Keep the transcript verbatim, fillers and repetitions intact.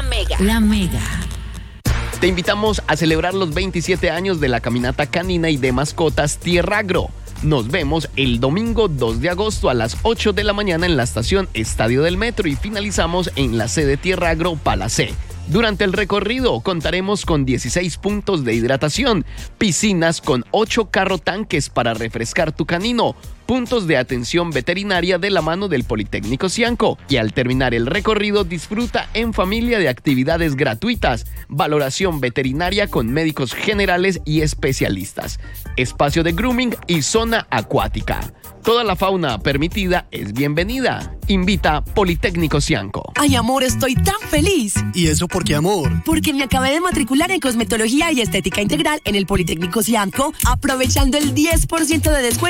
La Mega. La Mega. Te invitamos a celebrar los veintisiete años de la caminata canina y de mascotas Tierragro. Nos vemos el domingo dos de agosto a las ocho de la mañana en la estación Estadio del Metro y finalizamos en la sede Tierragro Palacé. Durante el recorrido contaremos con dieciséis puntos de hidratación, piscinas con ocho carro tanques para refrescar tu canino, puntos de atención veterinaria de la mano del Politécnico Cianco y al terminar el recorrido disfruta en familia de actividades gratuitas, valoración veterinaria con médicos generales y especialistas, espacio de grooming y zona acuática. Toda la fauna permitida es bienvenida. Invita Politécnico Cianco. Ay, amor, estoy tan feliz. ¿Y eso por qué, amor? Porque me acabé de matricular en cosmetología y estética integral en el Politécnico Cianco, aprovechando el diez por ciento de descuento